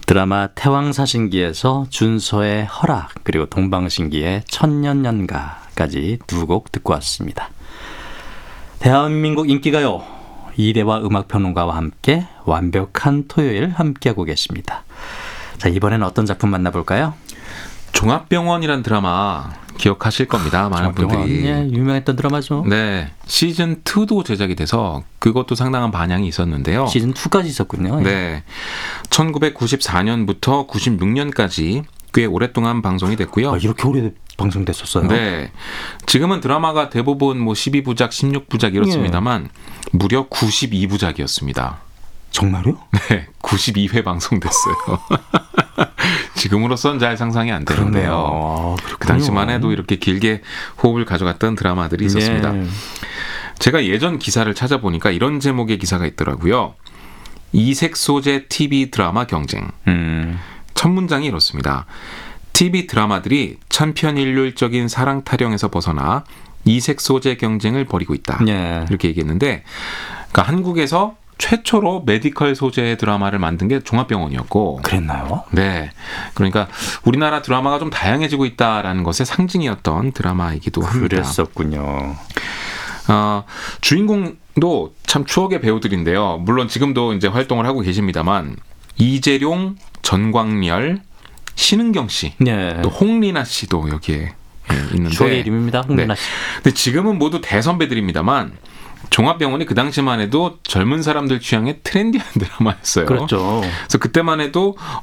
드라마 태왕사신기에서 준서의 허락, 그리고 동방신기의 천년연가까지 두 곡 듣고 왔습니다. 대한민국 인기가요, 이대화 음악평론가와 함께 완벽한 토요일 함께하고 계십니다. 자, 이번에는 어떤 작품 만나볼까요? 종합병원이란 드라마 기억하실 겁니다. 많은 분들이. 예, 유명했던 드라마죠. 네, 시즌2도 제작이 돼서 그것도 상당한 반향이 있었는데요. 시즌2까지 있었군요. 네, 1994년부터 96년까지 꽤 오랫동안 방송이 됐고요. 이렇게 오래 방송됐었어요? 네, 지금은 드라마가 대부분 12부작, 16부작 이렇습니다만 무려 92부작이었습니다. 정말요? 네, 92회 방송됐어요. 지금으로선 잘 상상이 안 되는데요. 그 당시만 해도 이렇게 길게 호흡을 가져갔던 드라마들이 있었습니다. 네. 제가 예전 기사를 찾아보니까 이런 제목의 기사가 있더라고요. 이색 소재 TV 드라마 경쟁. 첫 문장이 이렇습니다. TV 드라마들이 천편일률적인 사랑 타령에서 벗어나 이색 소재 경쟁을 벌이고 있다. 네. 이렇게 얘기했는데, 그러니까 한국에서 최초로 메디컬 소재의 드라마를 만든 게 종합병원이었고. 그랬나요? 네. 그러니까 우리나라 드라마가 좀 다양해지고 있다라는 것의 상징이었던 드라마이기도 합니다. 그랬었군요. 주인공도 참 추억의 배우들인데요. 물론 지금도 이제 활동을 하고 계십니다만, 이재룡, 전광렬, 신은경 씨, 네. 또 홍리나 씨도 여기에 있는데. 추억의 이름입니다. 홍리나 씨. 근데 지금은 모두 대선배들입니다만, 종합병원이 그 당시만 해도 젊은 사람들 취향의 트렌디한 드라마였어요. 그렇죠. 그래서 그때만 해도